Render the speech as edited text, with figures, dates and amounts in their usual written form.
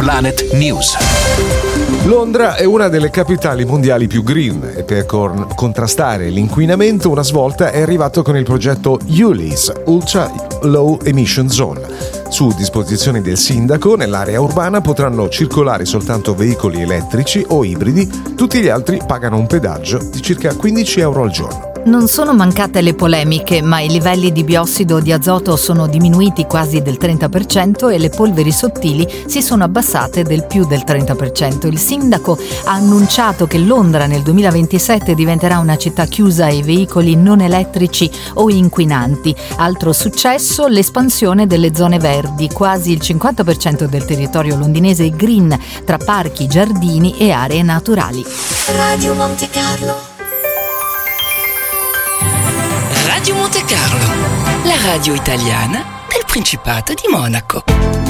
Planet News. Londra è una delle capitali mondiali più green e per contrastare l'inquinamento una svolta è arrivato con il progetto ULEZ, Ultra Low Emission Zone. Su disposizione del sindaco, nell'area urbana potranno circolare soltanto veicoli elettrici o ibridi, tutti gli altri pagano un pedaggio di circa €15 al giorno. Non sono mancate le polemiche, ma i livelli di biossido di azoto sono diminuiti quasi del 30% e le polveri sottili si sono abbassate del più del 30%. Il sindaco ha annunciato che Londra nel 2027 diventerà una città chiusa ai veicoli non elettrici o inquinanti. Altro successo, l'espansione delle zone verdi. Quasi il 50% del territorio londinese è green, tra parchi, giardini e aree naturali. Radio Monte Carlo. Radio Monte Carlo, la radio italiana del Principato di Monaco.